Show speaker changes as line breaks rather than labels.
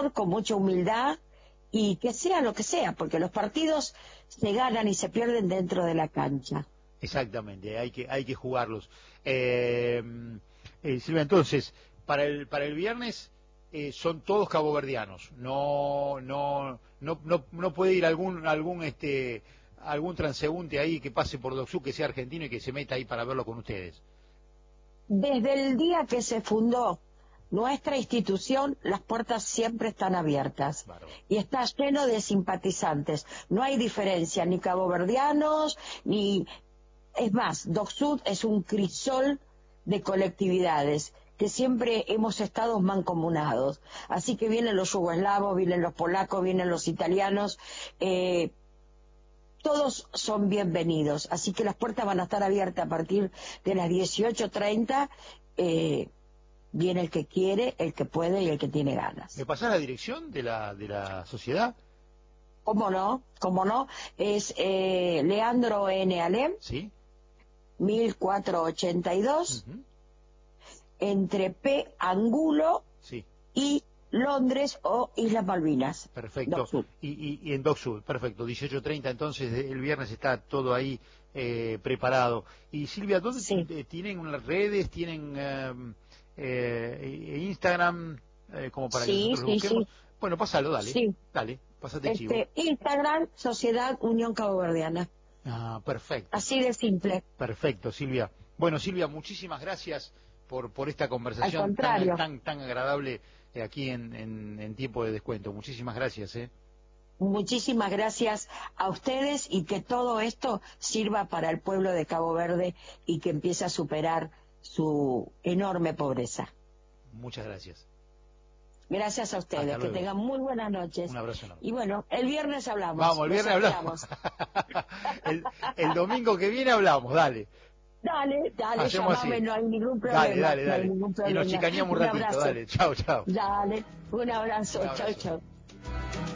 amor, con mucha humildad, y que sea lo que sea, porque los partidos se ganan y se pierden dentro de la cancha.
Exactamente, hay que jugarlos. Silvia, entonces, para el viernes son todos caboverdianos. No puede ir algún transeúnte ahí que pase por Docsud, que sea argentino y que se meta ahí para verlo con ustedes.
Desde el día que se fundó nuestra institución, las puertas siempre están abiertas.
Bárbaro.
Y está lleno de simpatizantes. No hay diferencia, ni caboverdianos, ni... Es más, Docsud es un crisol de colectividades que siempre hemos estado mancomunados. Así que vienen los yugoslavos, vienen los polacos, vienen los italianos, todos son bienvenidos. Así que las puertas van a estar abiertas a partir de las 18:30. Viene el que quiere, el que puede y el que tiene ganas.
¿Me pasás la dirección de la sociedad?
¿Cómo no? ¿Cómo no? Es Leandro N. Alem,
¿Sí?
1482,
Uh-huh.
entre P. Angulo
Sí.
y Londres o Islas Malvinas.
Perfecto.
Docsud.
Y en Docsud, perfecto. 18:30, entonces el viernes está todo ahí preparado. Y Silvia, ¿dónde
Sí.
tienen unas redes? ¿Tienen Instagram? Como para que
Sí,
nosotros lo
sí,
busquemos.
sí.
Bueno, pásalo, dale.
Sí.
Dale, pásate el chivo.
Instagram, Sociedad Unión Caboverdiana.
Ah, perfecto.
Así de simple.
Perfecto, Silvia. Bueno, Silvia, muchísimas gracias por esta
Al
conversación
contrario.
tan agradable aquí en tiempo de descuento. Muchísimas gracias.
Muchísimas gracias a ustedes y que todo esto sirva para el pueblo de Cabo Verde y que empiece a superar su enorme pobreza.
Muchas gracias.
Gracias a ustedes,
Hasta
que
luego.
tengan muy buenas noches.
Un abrazo enorme.
Y bueno, el viernes hablamos.
Vamos, el viernes hablamos. el domingo que viene hablamos, dale.
Dale,
Hacemos
llamame,
así.
no hay ningún problema.
Dale.
No hay ningún
Y nos
problema.
chicaneamos un
Un
ratito,
abrazo.
dale. Chau.
Dale, un abrazo.
Un abrazo.
Chau.